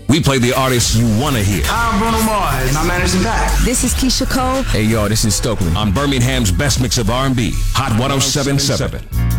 We play the artists you want to hear. I'm Bruno Mars, and I'm Anderson .Paak. This is Keisha Cole. Hey, yo, this is Stokely. On Birmingham's best mix of R&B, Hot 107.7.